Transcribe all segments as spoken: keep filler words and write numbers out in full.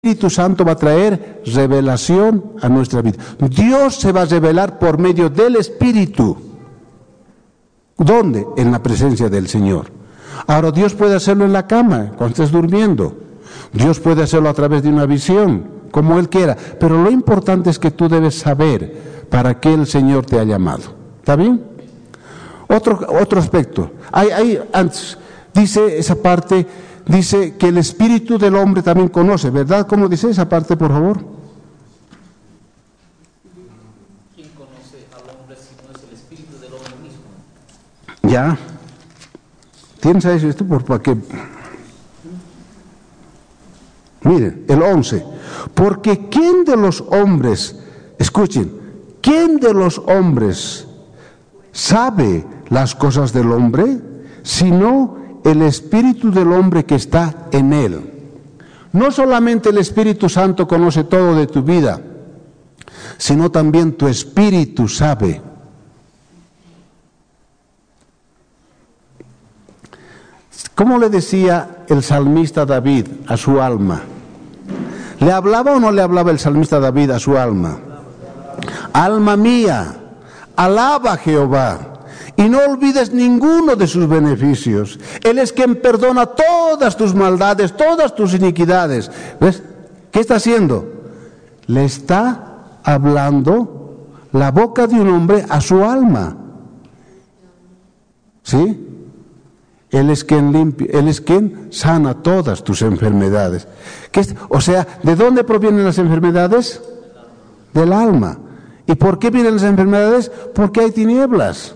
Espíritu Santo va a traer revelación a nuestra vida. Dios se va a revelar por medio del Espíritu. ¿Dónde? En la presencia del Señor. Ahora, Dios puede hacerlo en la cama, cuando estés durmiendo. Dios puede hacerlo a través de una visión, como Él quiera. Pero lo importante es que tú debes saber para qué el Señor te ha llamado. ¿Está bien? Otro, otro aspecto. Hay, hay, antes, dice esa parte, dice que el espíritu del hombre también conoce, ¿verdad? ¿Cómo dice esa parte, por favor? ¿Quién conoce al hombre si no es el espíritu del hombre mismo? Ya. ¿Tienes ahí esto? Por, para que... Miren, el once. Porque ¿quién de los hombres, escuchen, quién de los hombres sabe las cosas del hombre, sino el Espíritu del hombre que está en él? No solamente el Espíritu Santo conoce todo de tu vida, sino también tu espíritu sabe. ¿Cómo le decía el salmista David a su alma? ¿Le hablaba o no le hablaba el salmista David a su alma? Alma mía, alaba a Jehová. Y no olvides ninguno de sus beneficios. Él es quien perdona todas tus maldades, todas tus iniquidades. ¿Ves? ¿Qué está haciendo? Le está hablando la boca de un hombre a su alma. ¿Sí? Él es quien limpia, Él es quien sana todas tus enfermedades. ¿Qué es? O sea, ¿de dónde provienen las enfermedades? Del alma. ¿Y por qué vienen las enfermedades? Porque hay tinieblas.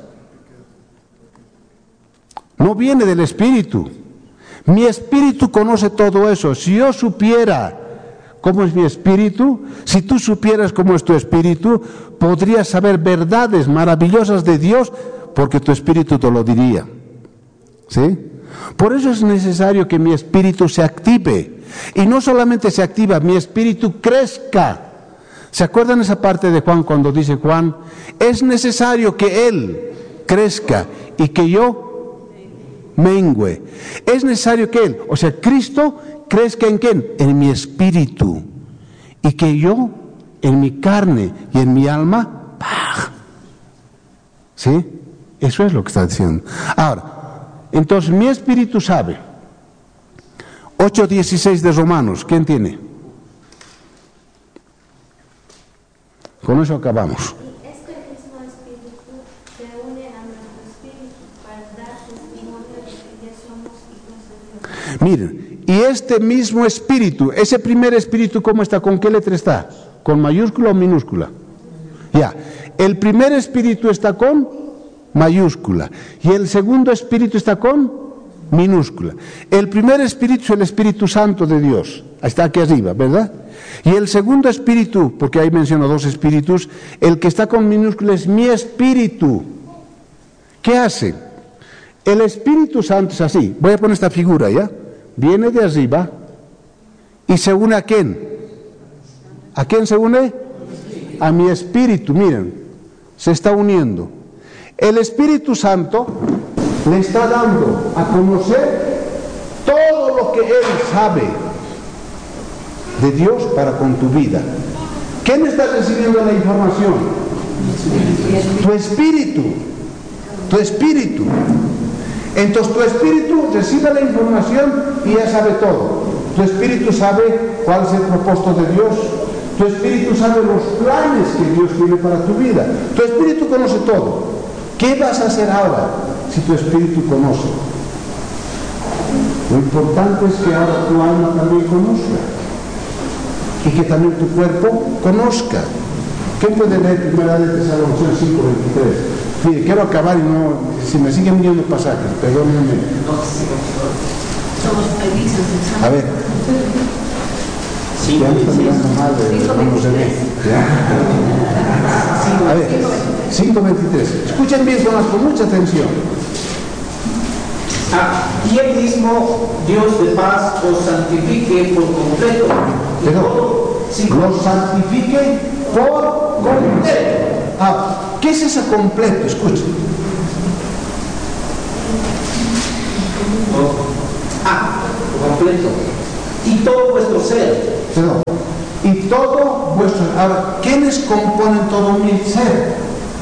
No viene del espíritu. Mi espíritu conoce todo eso. Si yo supiera cómo es mi espíritu, si tú supieras cómo es tu espíritu, podrías saber verdades maravillosas de Dios, porque tu espíritu te lo diría. ¿Sí? Por eso es necesario que mi espíritu se active. Y no solamente se activa, mi espíritu crezca. ¿Se acuerdan esa parte de Juan cuando dice Juan? Es necesario que Él crezca y que yo mengüe. Es necesario que Él, o sea, Cristo crezca en quién, en mi espíritu, y que yo en mi carne y en mi alma, ¡pah! ¿Sí? Eso es lo que está diciendo. Ahora, entonces mi espíritu sabe. ocho dieciséis de Romanos, ¿quién tiene? Con eso acabamos. Miren, y este mismo espíritu, ese primer espíritu, ¿cómo está? ¿Con qué letra está? ¿Con mayúscula o minúscula? Ya, el primer espíritu está con mayúscula y el segundo espíritu está con minúscula. El primer espíritu es el Espíritu Santo de Dios, está aquí arriba, ¿verdad? Y el segundo espíritu, porque ahí menciono dos espíritus, el que está con minúscula es mi espíritu. ¿Qué hace? El Espíritu Santo es así, voy a poner esta figura, ¿ya? Viene de arriba y se une a quién. ¿A quién se une? A mi espíritu, miren, se está uniendo. El Espíritu Santo le está dando a conocer todo lo que Él sabe de Dios para con tu vida. ¿Quién está recibiendo la información? Tu espíritu, tu espíritu. Entonces tu espíritu recibe la información y ya sabe todo. Tu espíritu sabe cuál es el propósito de Dios. Tu espíritu sabe los planes que Dios tiene para tu vida. Tu espíritu conoce todo. ¿Qué vas a hacer ahora si tu espíritu conoce? Lo importante es que ahora tu alma también conozca. Y que también tu cuerpo conozca. ¿Qué puede leer primera de Tesalonicenses cinco veintitrés? Mire, quiero acabar y no, si me siguen viendo pasajes, perdónenme. Somos felices. A ver. Sí, ya me están mirando mal de cómo se ve. A ver, cinco veintitrés. Escuchen bien, Tomás, con mucha atención. Ah, y el mismo Dios de paz os santifique por completo. Pero, lo santifique por completo. Ah, ¿qué es ese completo? Escuchen. Ah, por completo. Y todo vuestro ser, Perdón. Y todo vuestro... Ahora, ¿quiénes componen todo mi ser?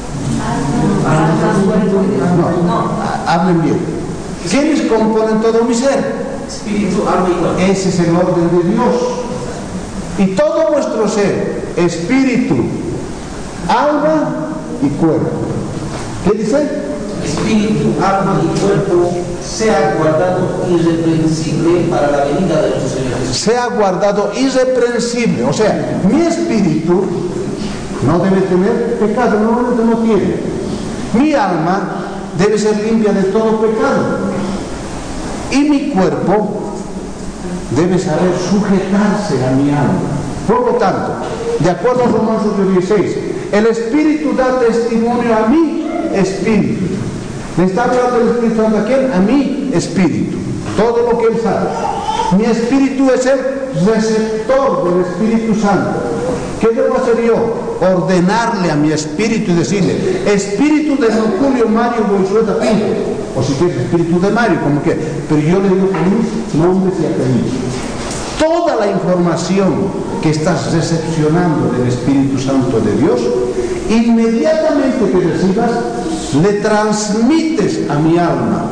No, no, hablen bien. ¿Quiénes componen todo mi ser? Espíritu, alma y cuerpo. Ese es el orden de Dios. Y todo vuestro ser, espíritu, alma y cuerpo. ¿Qué dice? Espíritu, alma y cuerpo sea guardado irreprensible para la venida de nuestro Señor Jesús. Sea guardado irreprensible. O sea, mi espíritu no debe tener pecado, normalmente no tiene. Mi alma debe ser limpia de todo pecado. Y mi cuerpo debe saber sujetarse a mi alma. Por lo tanto, de acuerdo a Romanos ocho dieciséis, el Espíritu da testimonio a mi espíritu. ¿Le está hablando el Espíritu Santo a quién? A mi espíritu. Todo lo que él sabe. Mi espíritu es el receptor del Espíritu Santo. ¿Qué debo hacer yo? Ordenarle a mi espíritu y decirle: espíritu de don Julio Mario Goizueta Pinto, o si quieres espíritu de Mario, como que, pero yo le digo con mis nombres y apellidos. Toda la información que estás recepcionando del Espíritu Santo de Dios, inmediatamente que recibas, le transmites a mi alma.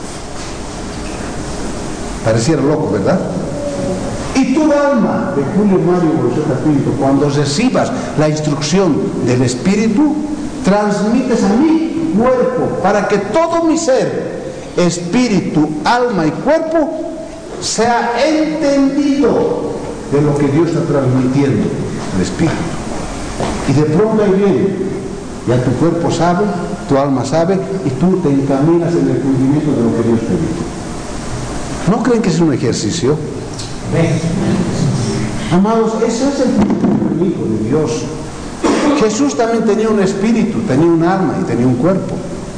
Pareciera loco, ¿verdad? Y tu alma, de Julio Mario Goizueta Pinto, cuando recibas la instrucción del Espíritu, transmites a mi cuerpo, para que todo mi ser, espíritu, alma y cuerpo, sea entendido de lo que Dios está transmitiendo, el Espíritu. Y de pronto ahí viene, ya tu cuerpo sabe, tu alma sabe, y tú te encaminas en el cumplimiento de lo que Dios te dijo. ¿No creen que es un ejercicio? Amados, eso es el principio Hijo de Dios. Jesús también tenía un espíritu, tenía un alma y tenía un cuerpo.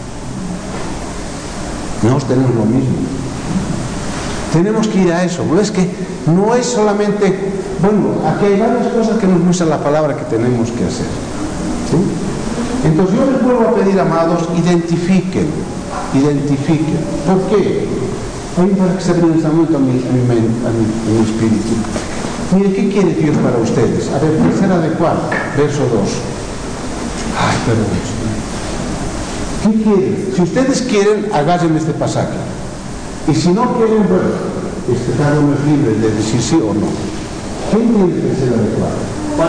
Nosotros tenemos lo mismo. Tenemos que ir a eso. Es que no es solamente, bueno, aquí hay varias cosas que nos muestra la palabra que tenemos que hacer. ¿Sí? Entonces yo les vuelvo a pedir, amados, identifiquen, identifiquen. ¿Por qué? Hay un para que se viene en este momento a mi, a mi, a mi, a mi espíritu. Mire, ¿qué quiere Dios para ustedes? A ver, tercera de cuál, verso dos. Ay, perdón. ¿Qué quieren? Si ustedes quieren, agarren este pasaje. Y si no quieren, bueno, este cada uno es libre de decir sí o no. ¿Quién tiene tercera de cuál?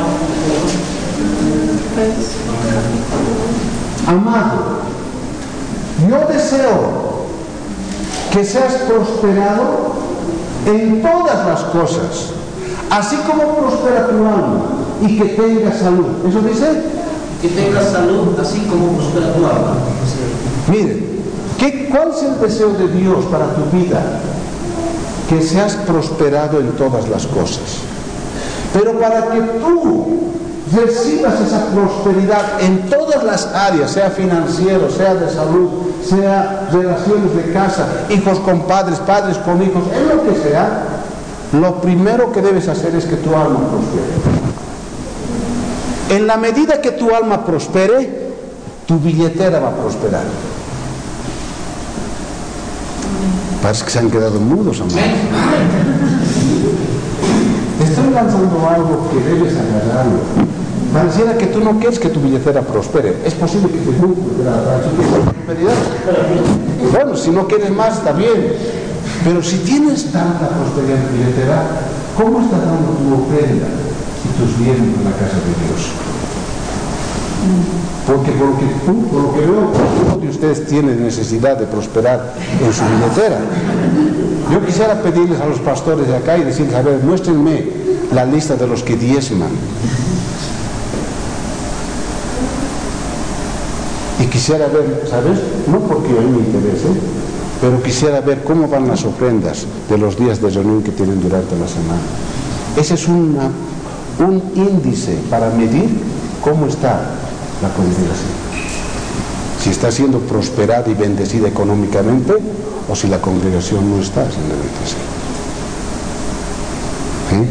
Amado, yo deseo que seas prosperado en todas las cosas, así como prospera tu alma, y que tengas salud. ¿Eso dice? Que tengas salud, así como prospera tu alma. Miren, ¿qué, ¿cuál es el deseo de Dios para tu vida? Que seas prosperado en todas las cosas. Pero para que tú recibas esa prosperidad en todas las áreas, sea financiero, sea de salud, sea relaciones de casa, hijos con padres, padres con hijos, en lo que sea, lo primero que debes hacer es que tu alma prospere. En la medida que tu alma prospere, tu billetera va a prosperar. Parece que se han quedado mudos, amados. Estoy lanzando algo que debes agarrarlo. Pareciera que tú no quieres que tu billetera prospere. Es posible que tu prosperidad. Bueno, si no quieres más, está bien. Pero si tienes tanta prosperidad en tu billetera, ¿cómo estás dando tu ofrenda y tus bienes en la casa de Dios? Porque por lo que, tú, por lo que veo, uno de ustedes tiene necesidad de prosperar en su billetera. Yo quisiera pedirles a los pastores de acá y decirles: a ver, muéstrenme la lista de los que diezman. Y quisiera ver, ¿sabes? No porque a mí me interese, pero quisiera ver cómo van las ofrendas de los días de reunión que tienen durante la semana. Ese es una, un índice para medir cómo está la congregación. Si está siendo prosperada y bendecida económicamente, o si la congregación no está siendo bendecida. ¿Sí?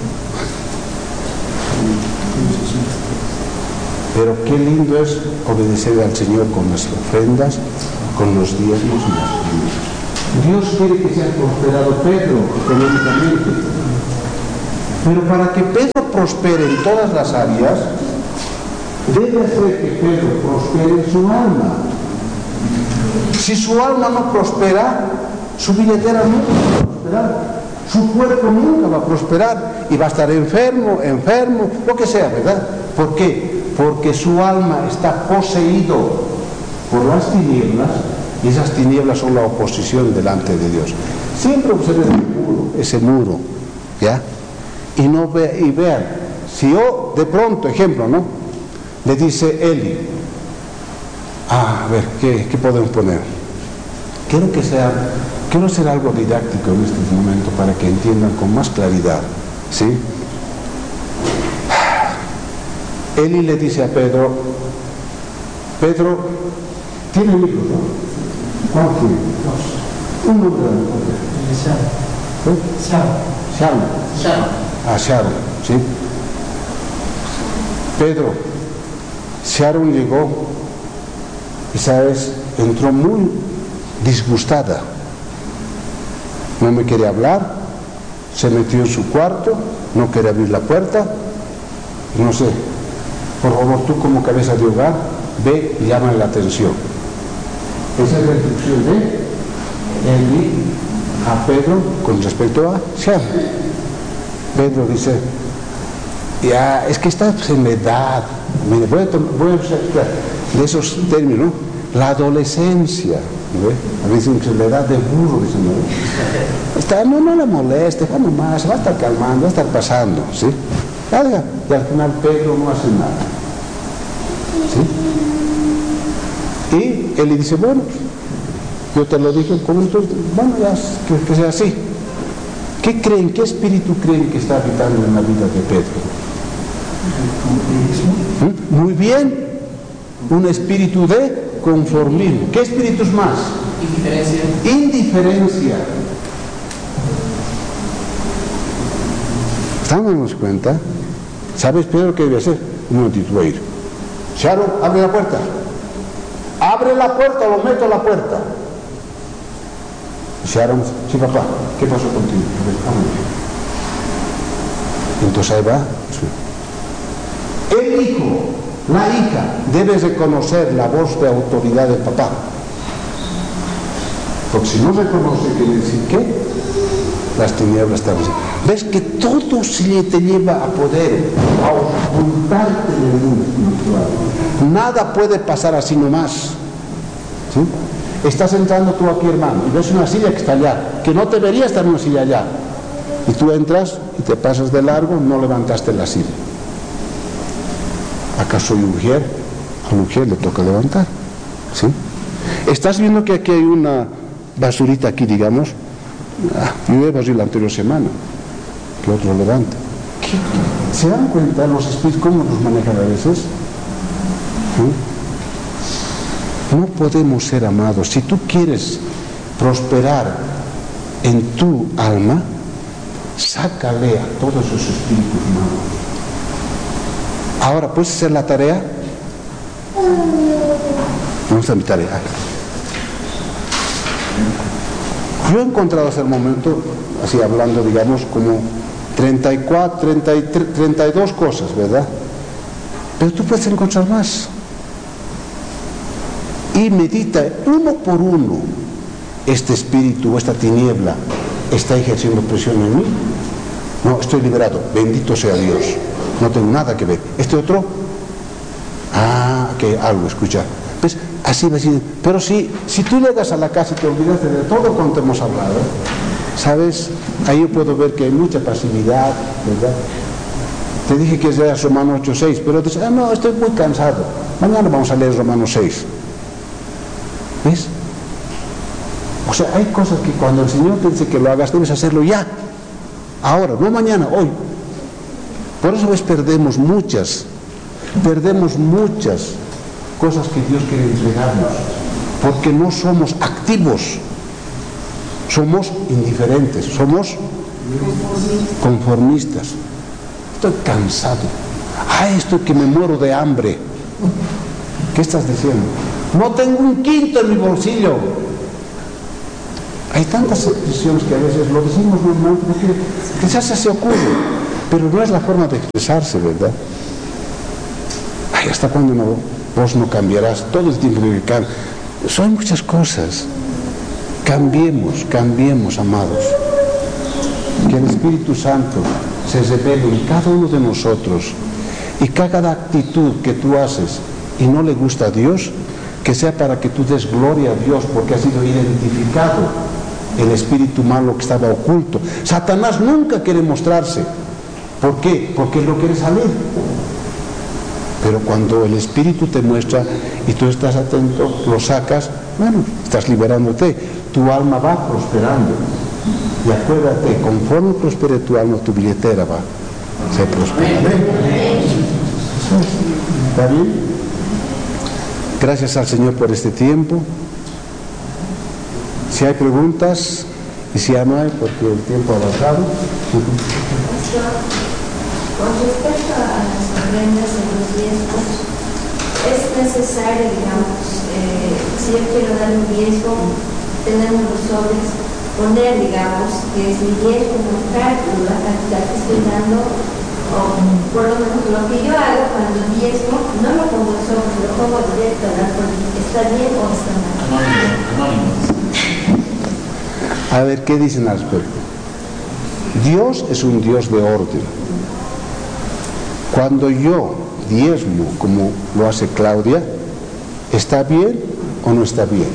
Pero qué lindo es obedecer al Señor con las ofrendas, con los diezmos y las ofrendas. Dios quiere que sea prosperado Pedro económicamente. Pero para que Pedro prospere en todas las áreas, debe ser que Pedro prospere en su alma. Si su alma no prospera, su billetera nunca va a prosperar, su cuerpo nunca va a prosperar y va a estar enfermo, enfermo, lo que sea, ¿verdad? ¿Por qué? Porque su alma está poseído por las tinieblas y esas tinieblas son la oposición delante de Dios. Siempre observen ese muro, ese muro, ¿ya? Y, no ve, y vean, si yo de pronto, ejemplo, ¿no? Le dice Eli, ah, a ver, ¿qué, qué podemos poner? Quiero que sea, quiero hacer algo didáctico en este momento para que entiendan con más claridad, ¿sí? Eli le dice a Pedro, Pedro, tiene hijos, ¿no? ¿Cuántos tiene? Dos. Un nombre de la mujer. Sharon. Sharon. Ah, Sharon, ¿sí? Pedro, Sharon llegó y, ¿sabes? Entró muy disgustada. No me quería hablar, se metió en su cuarto, no quería abrir la puerta, no sé. Por favor, tú como cabeza de hogar, ve y llama la atención. Esa es la instrucción de Eli a Pedro con respecto a Sharon. Pedro dice, ya, es que estás en la edad, mire, voy a, voy a usar de esos términos, ¿no? La adolescencia, ¿no? A veces dicen la edad de burro, dicen, ¿no? Está, no, no la moleste, va nomás, se va a estar calmando, va a estar pasando, ¿sí? Y al final Pedro no hace nada, ¿sí? Y él le dice, bueno, yo te lo dije, como entonces, bueno, ya, que, que sea así. ¿Qué creen, qué espíritu creen que está habitando en la vida de Pedro? ¿Mm? Muy bien, un espíritu de conformismo. ¿Qué espíritus más? Indiferencia. Indiferencia. ¿Están dándonos cuenta? ¿Sabes, Pedro, qué debe hacer? Un momentito, voy a ir. Sharon, abre la puerta. Abre la puerta, lo meto a la puerta. Sharon, sí, papá, ¿qué pasó contigo? Entonces ahí va. El hijo, la hija, debe reconocer la voz de autoridad del papá. Porque si no reconoce, quiere decir que las tinieblas están así. ¿Ves que todo se te lleva a poder a ocultarte del mundo espiritual? Nada puede pasar así nomás. ¿Sí? Estás entrando tú aquí, hermano, y ves una silla que está allá, que no debería estar una silla allá. Y tú entras y te pasas de largo, no levantaste la silla. ¿Acaso hay mujer? A la mujer le toca levantar. ¿Sí? Estás viendo que aquí hay una basurita aquí, digamos. Ah, yo he barrido la anterior semana. Que otro levanta. ¿Qué? ¿Se dan cuenta los espíritus cómo nos manejan a veces? ¿Sí? No podemos ser amados. Si tú quieres prosperar en tu alma, sácale a todos esos espíritus malos. Ahora, ¿puedes hacer la tarea? Vamos a mi tarea. Yo he encontrado hasta el momento, así hablando, digamos, como treinta y cuatro, treinta y tres, treinta y dos cosas, ¿verdad? Pero tú puedes encontrar más. Y medita uno por uno. Este espíritu o esta tiniebla está ejerciendo presión en mí. No, estoy liberado, bendito sea Dios, no tengo nada que ver. Este otro, ah, que algo, escucha. Pues así va a decir. Pero si, si tú llegas a la casa y te olvidaste de todo cuanto hemos hablado, ¿sabes? Ahí yo puedo ver que hay mucha pasividad, ¿verdad? Te dije que es de Romanos ocho seis, pero dices, ah, no, estoy muy cansado. Mañana vamos a leer Romanos seis. ¿Ves? O sea, hay cosas que cuando el Señor te dice que lo hagas, debes hacerlo ya. Ahora, no mañana, hoy. Por eso ves, perdemos muchas, perdemos muchas cosas que Dios quiere entregarnos, porque no somos activos, somos indiferentes, somos conformistas. Estoy cansado. Ah, esto que me muero de hambre. ¿Qué estás diciendo? No tengo un quinto en mi bolsillo. Hay tantas expresiones que a veces lo decimos normalmente porque quizás se ocurre. pero no es la forma de expresarse, ¿verdad? Ay, ¿hasta cuándo no, vos no cambiarás? Todo el tiempo que cambia. Son muchas cosas. Cambiemos, cambiemos, amados. Que el Espíritu Santo se revele en cada uno de nosotros, y cada actitud que tú haces y no le gusta a Dios, que sea para que tú des gloria a Dios, porque ha sido identificado el espíritu malo que estaba oculto. Satanás nunca quiere mostrarse. ¿Por qué? Porque él no quiere salir. Pero cuando el espíritu te muestra y tú estás atento, lo sacas, bueno, estás liberándote, tu alma va prosperando. Y acuérdate, conforme prospere tu alma, tu billetera va a ser prosperada. ¿Está bien? Gracias al Señor por este tiempo. Si hay preguntas, y si ya no hay, porque el tiempo ha avanzado. Con respecto a las ofrendas de los diezmos, es necesario, digamos, eh, si yo quiero dar un diezmo, tenemos los sobres, poner, digamos, que es mi diezmo, mostrar la cantidad que estoy dando, o por lo menos lo que yo hago cuando diezmo, no lo pongo en sobre, lo pongo directo a la política. ¿Está bien o está mal? A ver, ¿qué dicen al respecto? Dios es un Dios de orden. Cuando yo diezmo, como lo hace Claudia, ¿está bien o no está bien?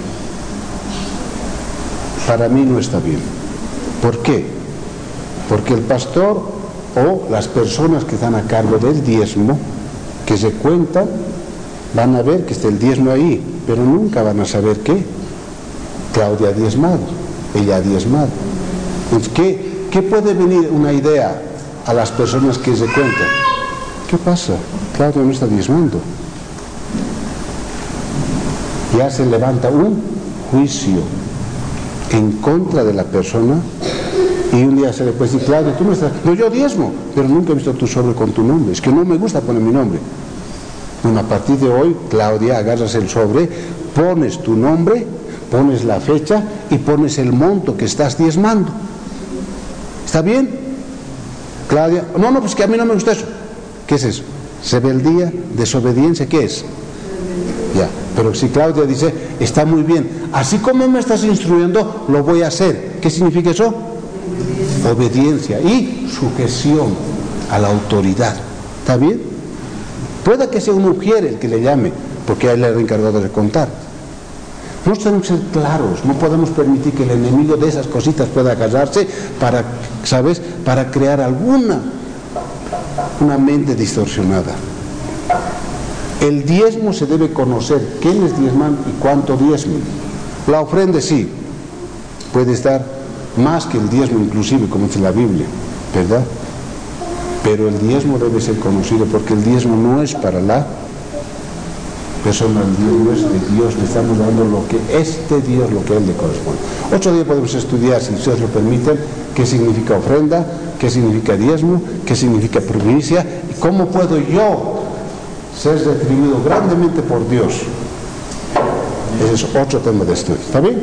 Para mí no está bien. ¿Por qué? Porque el pastor o las personas que están a cargo del diezmo, que se cuentan, van a ver que está el diezmo ahí, pero nunca van a saber qué. Claudia ha diezmado, ella ha diezmado. Entonces, ¿qué, qué puede venir una idea a las personas que se cuentan? ¿Qué pasa? Claudia no está diezmando. Ya se levanta un juicio en contra de la persona, y un día se le puede decir, Claudia, tú no estás, no, yo diezmo, pero nunca he visto tu sobre con tu nombre, es que no me gusta poner mi nombre. Bueno, a partir de hoy, Claudia, agarras el sobre, pones tu nombre, pones la fecha y pones el monto que estás diezmando. ¿Está bien? Claudia, no, no, pues que a mí no me gusta eso. ¿Qué es eso? Rebeldía, desobediencia, ¿qué es? Ya, pero si Claudia dice, está muy bien, así como me estás instruyendo, lo voy a hacer. ¿Qué significa eso? Obediencia y sujeción a la autoridad. ¿Está bien? Puede que sea un mujer el que le llame, porque a él le ha encargado de contar. No tenemos que ser claros, no podemos permitir que el enemigo de esas cositas pueda agarrarse para, ¿sabes?, para crear alguna una mente distorsionada. El diezmo se debe conocer quiénes diezman y cuánto diezman. La ofrenda sí, puede estar más que el diezmo inclusive, como dice la Biblia, ¿verdad? Pero el diezmo debe ser conocido, porque el diezmo no es para la persona, el diezmo es de Dios, le estamos dando lo que este Dios, lo que a él le corresponde. Otro día podemos estudiar, si ustedes lo permiten, qué significa ofrenda, qué significa diezmo, qué significa primicia, y cómo puedo yo ser retribuido grandemente por Dios. Ese es otro tema de estudio. ¿Está bien?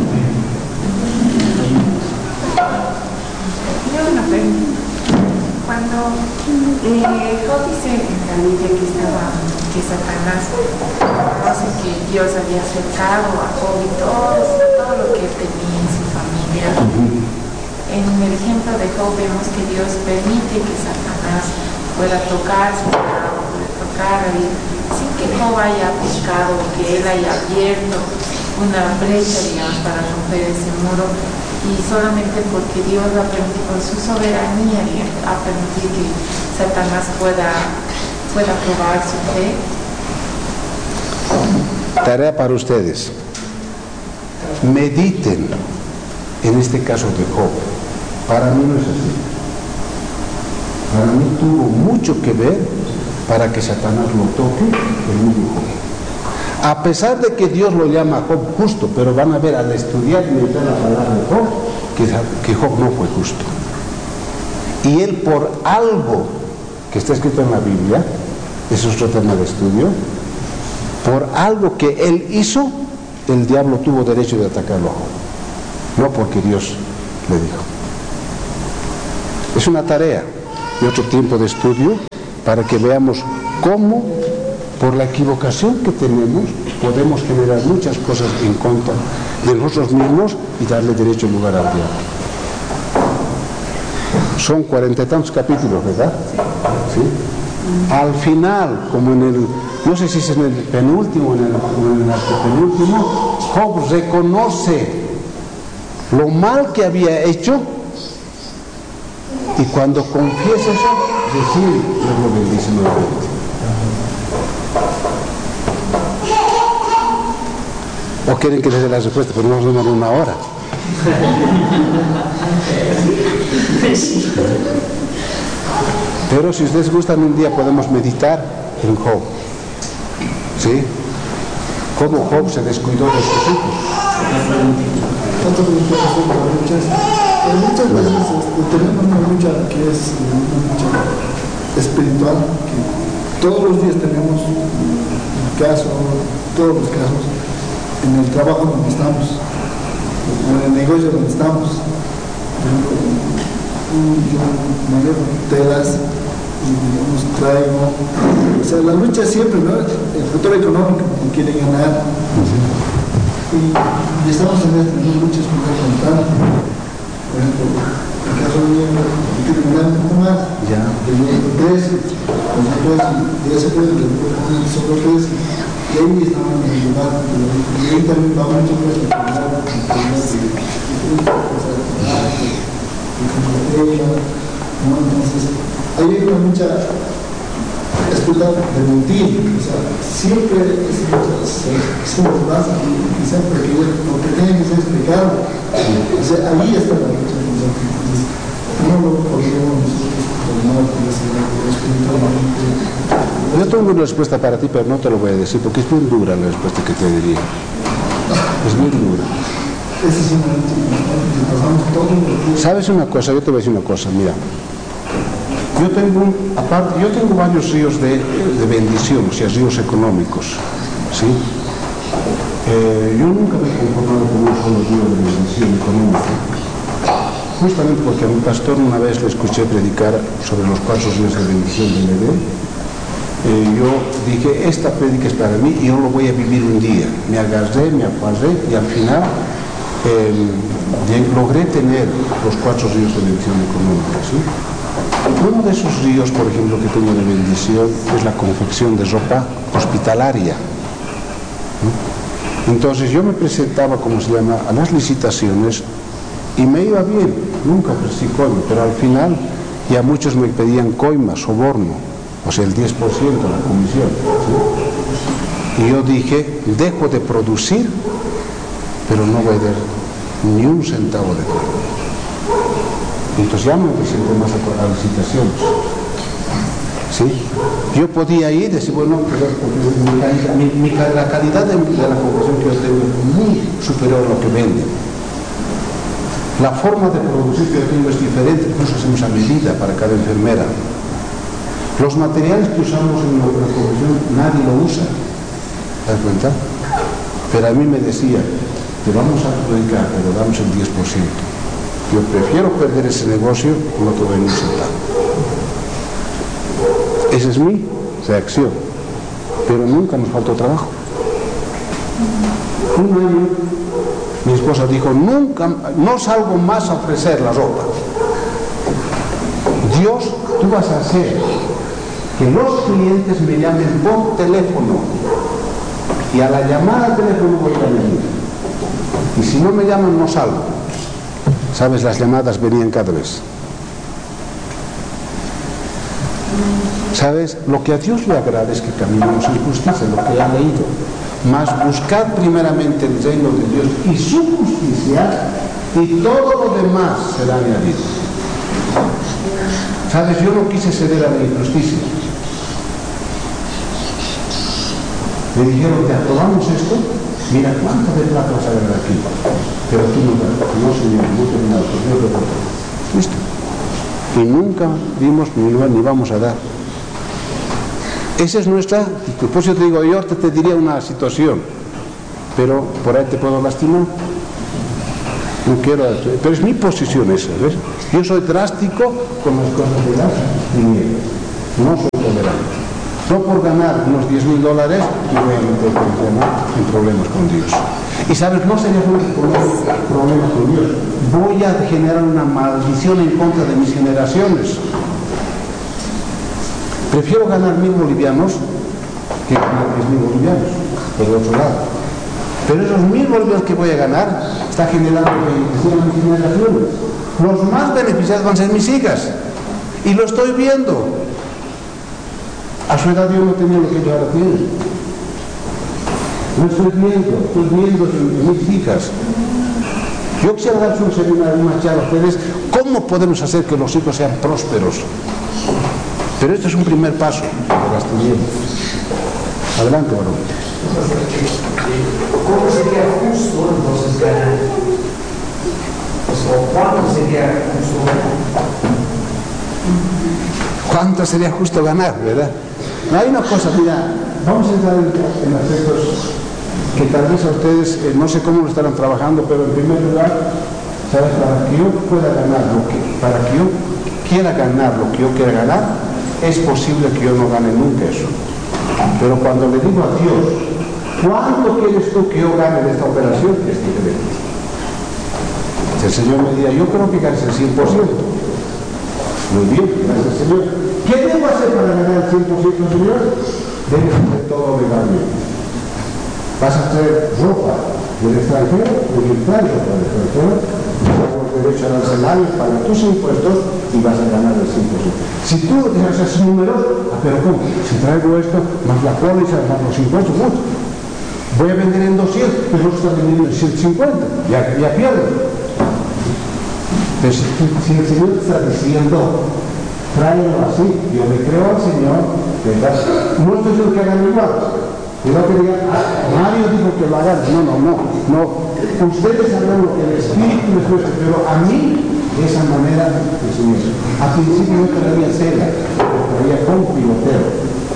Yo una pregunta. Cuando eh, Job dice en la Biblia que estaba, que Satanás conoce que Dios había acercado a Job y todo, todo lo que tenía en su familia. En el ejemplo de Job vemos que Dios permite que Satanás pueda tocar su pecado, pueda tocar ahí, sin que Job haya pecado, que él haya abierto una brecha, digamos, para romper ese muro, y solamente porque Dios ha permitido, por su soberanía, digamos, ha permitido que Satanás pueda, pueda probar su fe. Tarea para ustedes. Mediten en este caso de Job. Para mí no es así. Para mí tuvo mucho que ver para que Satanás lo toque el mismo Job. A pesar de que Dios lo llama a Job justo, pero van a ver al estudiar y meditar la palabra de Job, que, que Job no fue justo. Y él, por algo que está escrito en la Biblia, eso es otro tema de estudio, por algo que él hizo, el diablo tuvo derecho de atacarlo a Job, no porque Dios le dijo. Es una tarea. y otro tiempo de estudio para que veamos cómo, por la equivocación que tenemos, podemos generar muchas cosas en contra de nosotros mismos y darle derecho y lugar al diablo. Son cuarenta y tantos capítulos, ¿verdad? ¿Sí? Al final, como en el, no sé si es en el penúltimo o en el, en el antepenúltimo, Job reconoce lo mal que había hecho y cuando confiesa eso, recibe Dios lo bendice nuevamente. ¿O quieren que les dé la respuesta? Pero no nos demoran una hora. Pero si ustedes gustan, un día podemos meditar en Job. ¿Sí? Cómo Job se descuidó de sus hijos. Muchas veces este, tenemos una lucha que es una lucha espiritual, que todos los días tenemos un caso, todos los casos, en el trabajo donde estamos, o en el negocio donde estamos. Yo manejo telas y digamos traigo, o sea, la lucha siempre, ¿no? El factor económico que quiere ganar. Y, y estamos en estas luchas constantes. Por ejemplo, en el caso mío, yo quiero ganar un poco más, ya. de nuestro precio, con el precio, de ese precio, de otro precio, y ahí estamos en el lugar, y ahí también va mucho precio, entonces, ahí hay una lucha espiritual de mentir, o sea, siempre es siempre pasa, y siempre que lo que tiene que ser explicado, o sea, ahí está la lucha. Entonces, no lo podemos nosotros. Yo tengo una respuesta para ti, pero no te lo voy a decir porque es muy dura la respuesta que te diría. Es muy dura. Esa es una lucha que pasamos todos los días. ¿Sabes una cosa? Yo te voy a decir una cosa, mira. Yo tengo, aparte, yo tengo varios ríos de, de bendición, o sea, ríos económicos, ¿sí? Eh, yo nunca me he conformado con un solo río de bendición económica, justamente porque a mi pastor una vez le escuché predicar sobre los cuatro ríos de bendición del Edén. Eh, yo dije, esta prédica es para mí y yo lo voy a vivir un día. Me agarré, me agarré y al final eh, logré tener los cuatro ríos de bendición económica, ¿sí? Uno de esos ríos, por ejemplo, que tengo de bendición es la confección de ropa hospitalaria. Entonces yo me presentaba, como se llama, a las licitaciones y me iba bien, nunca ofrecí coima, pero al final ya muchos me pedían coima, soborno, o sea, el diez por ciento de la comisión, ¿sí? Y yo dije, dejo de producir, pero no voy a dar ni un centavo de coima. Entonces ya me presenté más a, a licitaciones, ¿sí? Yo podía ir y decir, bueno, mi calidad, mi, mi, la calidad de, de la confección que yo tengo es muy superior a lo que venden. La forma de producir que yo tengo es diferente, nosotros hacemos a medida para cada enfermera. Los materiales que usamos en nuestra confección nadie lo usa, ¿te das cuenta? Pero a mí me decía, te vamos a adjudicar, pero damos el diez por ciento. Yo prefiero perder ese negocio, no te doy un centavo. Esa es mi reacción. Pero nunca nos faltó trabajo. Un año, mi esposa dijo, nunca, no salgo más a ofrecer la ropa. Dios, tú vas a hacer que los clientes me llamen por teléfono. Y a la llamada al teléfono voy a venir. Y si no me llaman, no salgo. ¿Sabes? Las llamadas venían cada vez. ¿Sabes? Lo que a Dios le agrada es que caminemos en justicia, lo que ha leído. Mas buscad primeramente el reino de Dios y su justicia, y todo lo demás será añadido. ¿Sabes? Yo no quise ceder a la injusticia. Me dijeron, te aprobamos esto, mira cuánto de plata vas a ganar aquí. Pero tú no, no señor, no terminado, pues Dios lo cortó. Listo. Y nunca dimos ni, ni vamos a dar. Esa es nuestra, por eso te digo, yo te, te diría una situación, pero por ahí te puedo lastimar. No quiero, pero es mi posición esa, ¿ves? Yo soy drástico con las cosas de las tinieblas. No soy tolerante. No por ganar unos diez mil dólares me voy a meter en problemas con Dios. Y sabes, no sería bueno poner problemas con Dios. Voy a generar una maldición en contra de mis generaciones. Prefiero ganar mil bolivianos que ganar diez mil bolivianos, por el otro lado. Pero esos mil bolivianos que voy a ganar está generando beneficio a mis generaciones. Los más beneficiados van a ser mis hijas. Y lo estoy viendo. A su edad yo no tenía lo que yo ahora tengo. Lo estoy viendo, estoy viendo en mis hijas. Yo quisiera darles un seminario, una charla a ustedes, ¿cómo podemos hacer que los hijos sean prósperos? Pero este es un primer paso de las tinieblas. Adelante, varón. ¿Cómo sería justo entonces ganar? ¿O cuánto sería justo ganar? ¿Cuánto sería justo ganar, verdad? No, hay una cosa, mira, vamos a entrar en, en aspectos que tal vez a ustedes, eh, no sé cómo lo estarán trabajando, pero en primer lugar, ¿sabes? Para que yo pueda ganar lo que, para que yo quiera ganar lo que yo quiera ganar, es posible que yo no gane nunca eso. Pero cuando le digo a Dios, ¿cuánto quieres tú que yo gane de esta operación? Es diferente. Si el Señor me diga, yo creo que ganes el cien por ciento. Muy bien, gracias Señor. ¿Qué debo hacer para ganar el cien por ciento, Señor? Debes hacer todo legalmente. Vas a hacer ropa del extranjero, utilizar ropa del extranjero, vas a derecho al salario, pagar tus impuestos y vas a ganar el cien por ciento. Si tú dejas esos números, ah, pero ¿cómo? Si traigo esto, más la póliza, más los impuestos, mucho. Voy a vender en doscientos, pero no está vendiendo en ciento cincuenta, ya, ya pierdo. Pero si, si el Señor te está diciendo, tráelo así, yo le creo al Señor, ¿verdad? No estoy diciendo que hagan igual. Cuidado que digan, ah, Mario dijo que lo hagan. No, no, no, no. Ustedes sabrán lo que el Espíritu les muestra, pero a mí, de esa manera, el Señor. A principio no traía cela, traía con piloteo.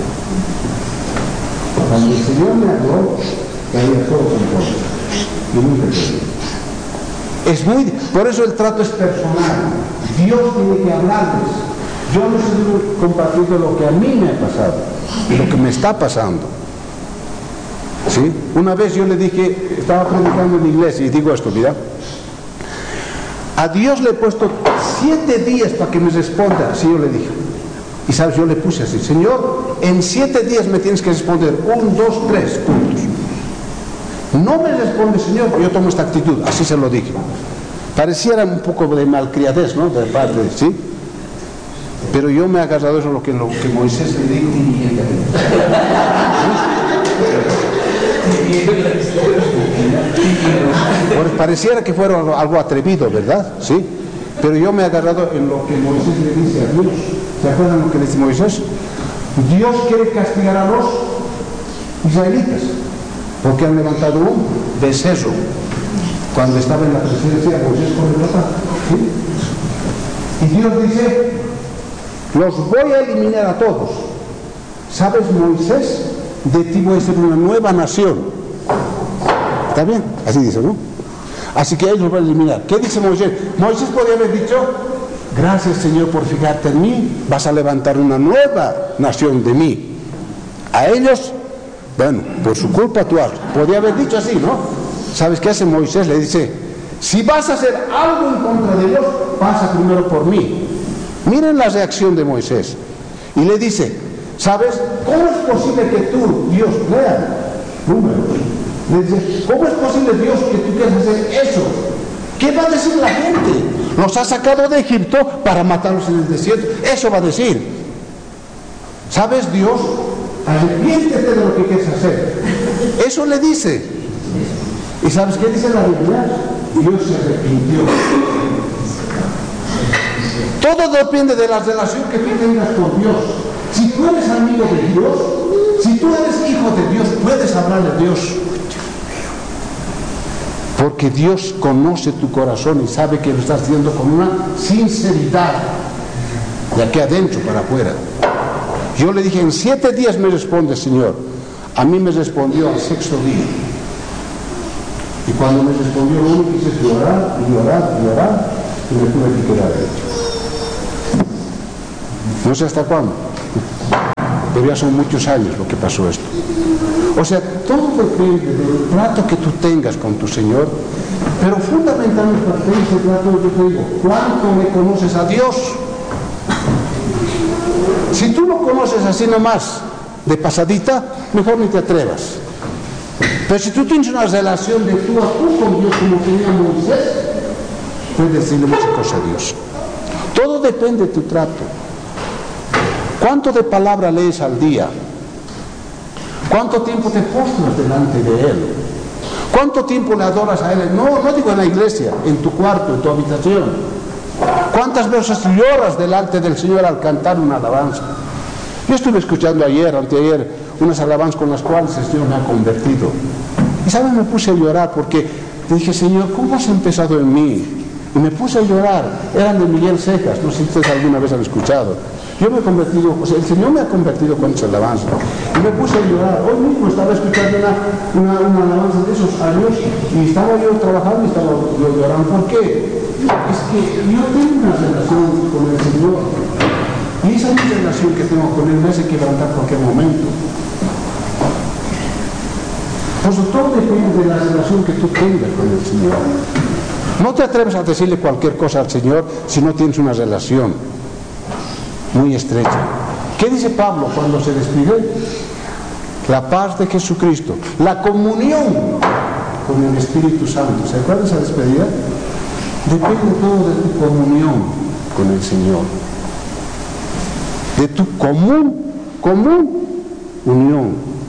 Cuando el Señor me habló, traía todo con todo. Y nunca traía. Es muy, por eso el trato es personal. Dios tiene que hablarles. Yo no estoy compartiendo lo que a mí me ha pasado y lo que me está pasando. ¿Sí? Una vez yo le dije, estaba predicando en la iglesia y digo esto, mira, a Dios le he puesto siete días para que me responda. Así yo le dije. Y sabes, yo le puse así, Señor, en siete días me tienes que responder, un, dos, tres, puntos. No me responde, Señor, yo tomo esta actitud, así se lo dije. Pareciera un poco de malcriadez, ¿no? De parte, ¿sí? Pero yo me he agarrado eso lo que, lo que Moisés le dijo. Pues pareciera que fuera algo, algo atrevido, ¿verdad? Sí. Pero yo me he agarrado en lo que Moisés le dice a Dios. ¿Se acuerdan lo que le dice Moisés? Dios quiere castigar a los israelitas porque han levantado un becerro cuando estaba en la presidencia de Moisés con el papá. ¿Sí? Y Dios dice, los voy a eliminar a todos. ¿Sabes, Moisés? De ti voy a ser una nueva nación. ¿Está bien? Así dice, ¿no? Así que ellos los van a eliminar. ¿Qué dice Moisés? Moisés podría haber dicho, gracias Señor por fijarte en mí, vas a levantar una nueva nación de mí. A ellos, bueno, por su culpa tú hazlo. Podría haber dicho así, ¿no? ¿Sabes qué hace Moisés? Le dice, si vas a hacer algo en contra de Dios, pasa primero por mí. Miren la reacción de Moisés. Y le dice, ¿sabes? ¿Cómo es posible que tú, Dios, vean números? Le dice, ¿cómo es posible, Dios, que tú quieras hacer eso? ¿Qué va a decir la gente? Los ha sacado de Egipto para matarlos en el desierto. Eso va a decir. ¿Sabes, Dios? Arrepiéntete de lo que quieres hacer. Eso le dice. ¿Y sabes qué dice la Biblia? Dios se arrepintió. Todo depende de la relación que tú tengas con Dios. Si tú eres amigo de Dios, si tú eres hijo de Dios, puedes hablar de Dios. Porque Dios conoce tu corazón y sabe que lo estás haciendo con una sinceridad, de aquí adentro para afuera. Yo le dije, en siete días me responde, Señor. A mí me respondió al sexto día. Y cuando me respondió uno, quise llorar y llorar y llorar. y me tuve que quedar hecho. No sé hasta cuándo, pero ya son muchos años lo que pasó esto. O sea, todo depende del trato que tú tengas con tu Señor, pero fundamentalmente para tener ese trato, yo te digo, ¿cuánto me conoces a Dios? Si tú lo conoces así nomás, de pasadita, mejor ni te atrevas. Pero si tú tienes una relación de tú a tú con Dios como tenía Moisés, puedes decirle muchas cosas a Dios. Todo depende de tu trato. ¿Cuánto de palabra lees al día? ¿Cuánto tiempo te postras delante de Él? ¿Cuánto tiempo le adoras a Él? No, no digo en la iglesia, en tu cuarto, en tu habitación. ¿Cuántas veces lloras delante del Señor al cantar una alabanza? Yo estuve escuchando ayer, anteayer, unas alabanzas con las cuales el Señor me ha convertido. Y ¿sabes? Me puse a llorar porque dije, Señor, ¿cómo has empezado en mí? Y me puse a llorar. Eran de Miguel Cejas, no sé si ustedes alguna vez han escuchado. Yo me he convertido, o sea, el Señor me ha convertido con esa alabanza. Y me puse a llorar. Hoy mismo estaba escuchando una, una, una alabanza de esos años y estaba yo trabajando y estaba yo llorando. ¿Por qué? Es que yo tengo una relación con el Señor. Y esa relación que tengo con Él me hace quebrantar en cualquier momento. Por eso todo depende de la relación que tú tengas con el Señor. No te atreves a decirle cualquier cosa al Señor si no tienes una relación muy estrecha. ¿Qué dice Pablo cuando se despide? La paz de Jesucristo, la comunión con el Espíritu Santo. ¿Se acuerdan de esa despedida? Depende todo de tu comunión con el Señor. De tu común, común unión.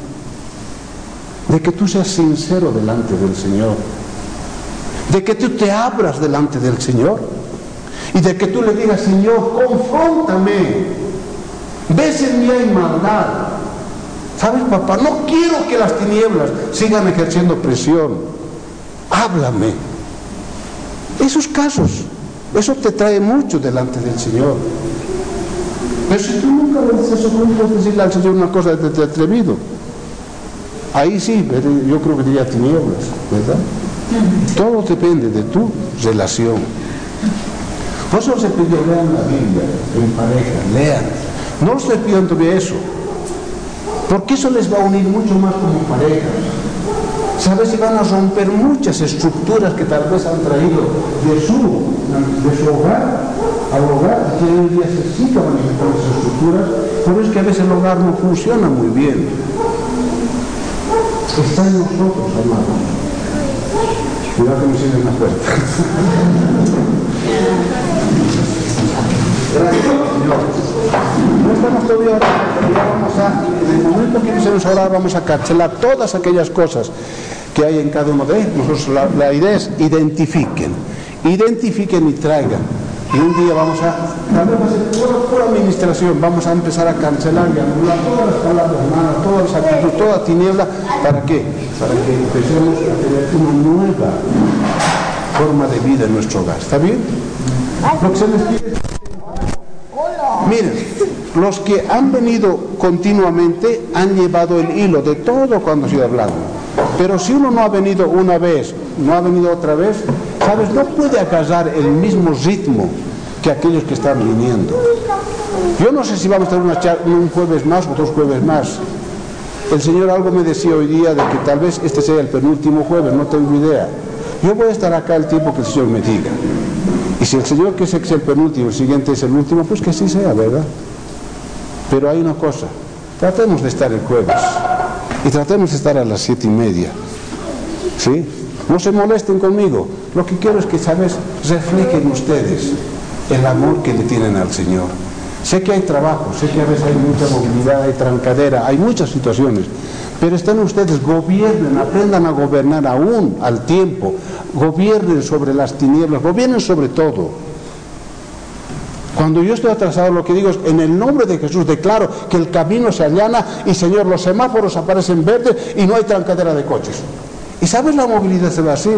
De que tú seas sincero delante del Señor. De que tú te abras delante del Señor. Y de que tú le digas, Señor, confróntame. Ves en mí hay maldad. ¿Sabes, papá? No quiero que las tinieblas sigan ejerciendo presión. Háblame. Esos casos, eso te trae mucho delante del Señor. Pero si tú nunca le dices eso, ¿cómo puedes decirle al Señor una cosa de, de atrevido? Ahí sí, yo creo que diría tinieblas, ¿verdad? Todo depende de tu relación. Por eso se pidió, lean la Biblia en pareja, lean. No os estoy pidiendo de eso, porque eso les va a unir mucho más como pareja. ¿Sabes? Y van a romper muchas estructuras que tal vez han traído de su, de su hogar al hogar, que hoy día se sigan manifestando esas estructuras. Por eso es que a veces el hogar no funciona muy bien. Está en nosotros, hermanos. Cuidado que me sirven más fuerte. Gracias, Señor. No estamos todavía orando, ya vamos a, en el momento que empecemos a orar, vamos a cancelar todas aquellas cosas que hay en cada uno de nosotros. La, la idea es identifiquen, identifiquen y traigan. Y un día vamos a, tal vez va a ser pura, pura administración, vamos a empezar a cancelar y anular todas las palabras malas, todas las actitudes, toda tiniebla. ¿Para qué? Para que empecemos a tener una nueva forma de vida en nuestro hogar. ¿Está bien? Lo que se les pide es... Miren, los que han venido continuamente han llevado el hilo de todo cuando se ha hablado. Pero si uno no ha venido una vez, no ha venido otra vez, ¿sabes? No puede agarrar el mismo ritmo que aquellos que están viniendo. Yo no sé si vamos a tener una charla, un jueves más o dos jueves más. El Señor algo me decía hoy día de que tal vez este sea el penúltimo jueves, no tengo idea. Yo voy a estar acá el tiempo que el Señor me diga. Y si el Señor quiere que sea el penúltimo, el siguiente es el último, pues que así sea, ¿verdad? Pero hay una cosa, tratemos de estar el jueves y tratemos de estar a las siete y media, ¿sí? No se molesten conmigo, lo que quiero es que, ¿sabes?, reflejen ustedes el amor que le tienen al Señor. Sé que hay trabajo, sé que a veces hay mucha movilidad, hay trancadera, hay muchas situaciones, pero están ustedes, gobiernen, aprendan a gobernar aún al tiempo, gobiernen sobre las tinieblas, gobiernen sobre todo. Cuando yo estoy atrasado, lo que digo es, en el nombre de Jesús declaro que el camino se allana y, Señor, los semáforos aparecen verdes y no hay trancadera de coches. ¿Y sabes la movilidad se va así?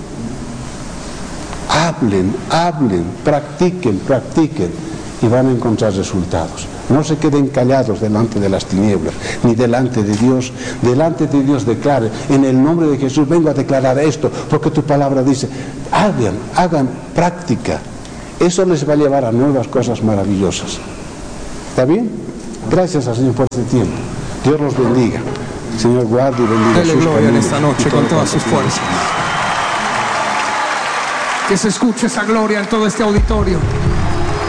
Hablen, hablen, practiquen, practiquen y van a encontrar resultados. No se queden callados delante de las tinieblas, ni delante de Dios. Delante de Dios declare, en el nombre de Jesús vengo a declarar esto, porque tu palabra dice, hagan, hagan práctica Eso les va a llevar a nuevas cosas maravillosas. ¿Está bien? Gracias al Señor por este tiempo. Dios los bendiga. Señor, guarde y bendiga Dele sus gloria en caminos esta y noche todo con todas cuanto sus tiene. fuerzas. Que se escuche esa gloria en todo este auditorio.